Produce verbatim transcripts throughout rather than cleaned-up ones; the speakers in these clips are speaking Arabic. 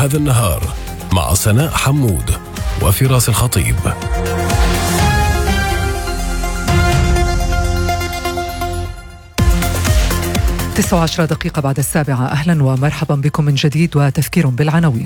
هذا النهار مع سناء حمود وفراس الخطيب. تسعة عشر دقيقة بعد السابعة. أهلا ومرحبا بكم من جديد وتذكير بالعناوين.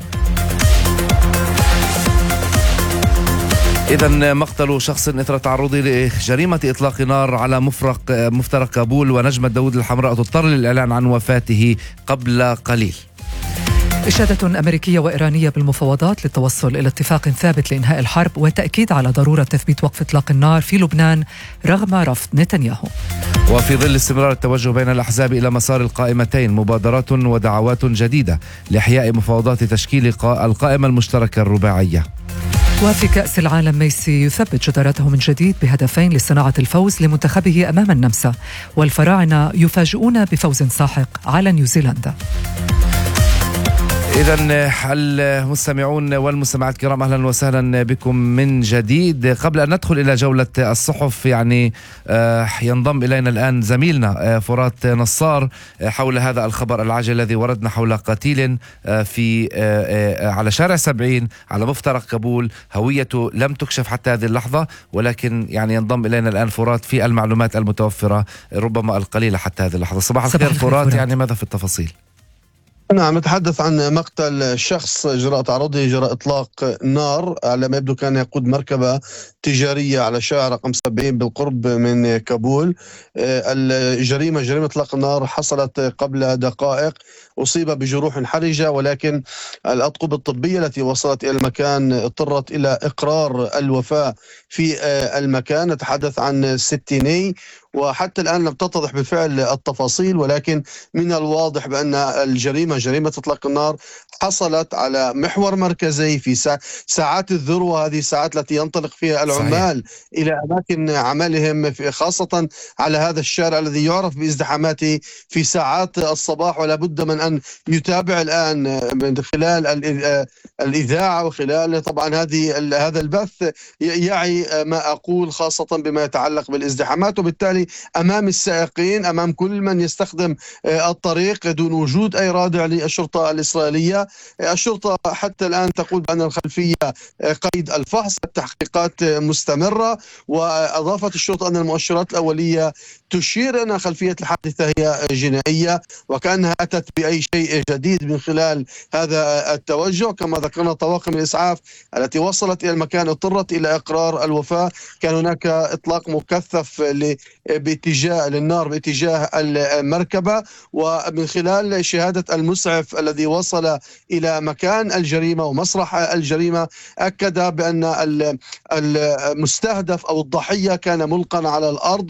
إذن مقتل شخص إثر تعرضه لجريمة إطلاق نار على مفرق مفترق كابول، ونجمة داود الحمراء تضطر للإعلان عن وفاته قبل قليل. إشادة أمريكية وإيرانية بالمفاوضات للتوصل إلى اتفاق ثابت لإنهاء الحرب، وتأكيد على ضرورة تثبيت وقف إطلاق النار في لبنان رغم رفض نتنياهو. وفي ظل استمرار التوجه بين الأحزاب إلى مسار القائمتين، مبادرات ودعوات جديدة لإحياء مفاوضات تشكيل القائمة المشتركة الرباعية. وفي كأس العالم ميسي يثبت جدارته من جديد بهدفين لصناعة الفوز لمنتخبه أمام النمسا، والفراعنة يفاجئون بفوز ساحق على نيوزيلندا. إذن المستمعون والمستمعات الكرام، أهلا وسهلا بكم من جديد. قبل أن ندخل إلى جولة الصحف، يعني ينضم إلينا الآن زميلنا فرات نصار حول هذا الخبر العاجل الذي وردنا حول قتيل في على شارع سبعين على مفترق كابول، هويته لم تكشف حتى هذه اللحظة، ولكن يعني ينضم إلينا الآن فرات في المعلومات المتوفرة ربما القليلة حتى هذه اللحظة. صباح الخير فرات، يعني ماذا في التفاصيل؟ نعم، نتحدث عن مقتل شخص جراء تعرضه جراء إطلاق نار على ما يبدو كان يقود مركبة تجارية على شارع رقم سبعين بالقرب من كابول. الجريمة جريمة إطلاق النار حصلت قبل دقائق، أصيب بجروح حرجة، ولكن الأطقم الطبية التي وصلت إلى المكان اضطرت إلى إقرار الوفاة في المكان. نتحدث عن ستيني، وحتى الآن لم تتضح بالفعل التفاصيل، ولكن من الواضح بأن الجريمة جريمة إطلاق النار حصلت على محور مركزي في ساعات الذروة، هذه الساعات التي ينطلق فيها العمال صحيح. إلى أماكن عملهم، خاصة على هذا الشارع الذي يعرف بازدحاماته في ساعات الصباح. ولا بد من أن يتابع الآن من خلال الإذاعة وخلال طبعا هذه هذا البث يعي ما أقول، خاصة بما يتعلق بالازدحامات، وبالتالي أمام السائقين، أمام كل من يستخدم الطريق دون وجود أي رادع للشرطة الإسرائيلية. الشرطة حتى الآن تقول بأن الخلفية قيد الفحص، التحقيقات مستمرة، وأضافت الشرطة أن المؤشرات الأولية تشير أن خلفية الحادثة هي جنائية، وكأنها أتت بأي شيء جديد من خلال هذا التوجه. كما ذكرنا، طواقم الإسعاف التي وصلت إلى المكان اضطرت إلى إقرار الوفاة. كان هناك إطلاق مكثف باتجاه للنار باتجاه المركبة، ومن خلال شهادة المسعف الذي وصل إلى مكان الجريمة ومسرح الجريمة أكد بأن المستهدف أو الضحية كان ملقا على الأرض،